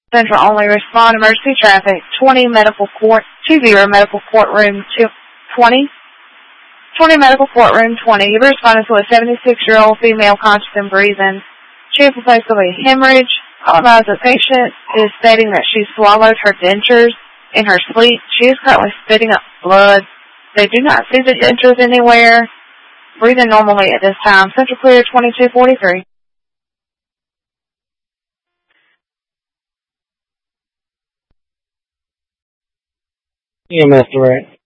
Central only respond emergency traffic. 20 medical courtroom 20. 20 medical courtroom 20. You'll be responding to a 76-year-old female conscious and breathing. She has a place of a hemorrhage. Otherwise, the patient is stating that she swallowed her dentures in her sleep. She is currently spitting up blood. They do not see the dentures anywhere. Breathing normally at this time. Central clear 2243. EMS direct.